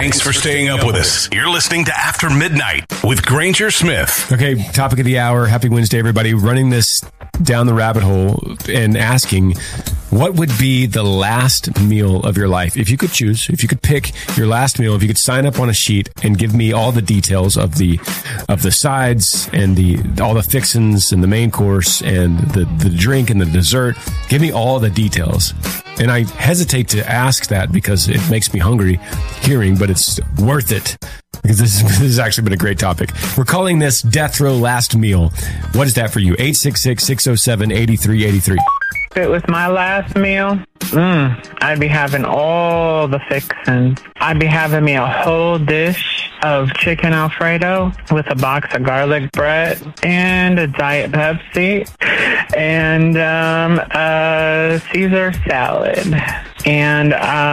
Thanks for staying up with us. You're listening to After Midnight with Granger Smith. Okay, topic of the hour. Happy Wednesday, everybody. Running this down the rabbit hole and asking, what would be the last meal of your life? If you could choose, if you could pick your last meal, if you could sign up on a sheet and give me all the details of the sides and all the fixins and the main course and the drink and the dessert, give me all the details. And I hesitate to ask that because it makes me hungry hearing, but it's worth it because this has actually been a great topic. We're calling this Death Row Last Meal. What is that for you? 866-607-8383. If it was my last meal, I'd be having all the fixins. I'd be having me a whole dish of chicken Alfredo with a box of garlic bread and a Diet Pepsi and a Caesar salad and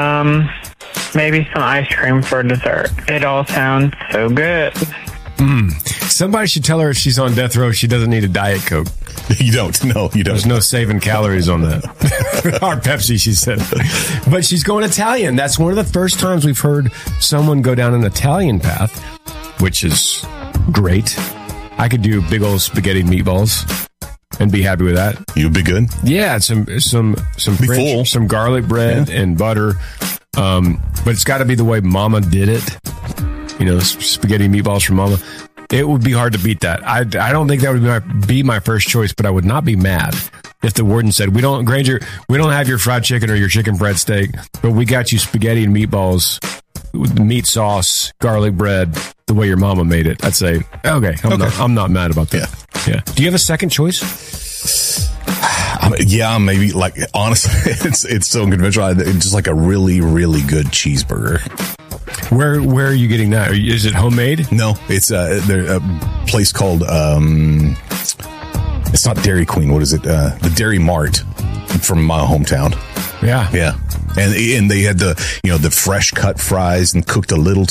maybe some ice cream for dessert. It all sounds so good. Somebody should tell her if she's on death row, she doesn't need a Diet Coke. You don't. No, you don't. There's no saving calories on that. Or Pepsi, she said. But she's going Italian. That's one of the first times we've heard someone go down an Italian path, which is great. I could do big old spaghetti and meatballs and be happy with that. You'd be good. Yeah, some French, some garlic bread and butter. But it's got to be the way Mama did it. You know, spaghetti and meatballs from Mama. It would be hard to beat that. I don't think that would be my first choice, but I would not be mad if the warden said, Granger, we don't have your fried chicken or your chicken bread steak, but we got you spaghetti and meatballs with meat sauce, garlic bread, the way your mama made it. I'd say, okay. I'm not mad about that. Yeah. Do you have a second choice? Yeah, maybe, like, honestly, it's so unconventional. It's just like a really, really good cheeseburger. Where are you getting that? Is it homemade? No, it's a place called it's not Dairy Queen. What is it? The Dairy Mart from my hometown. Yeah, and they had the fresh cut fries and cooked a little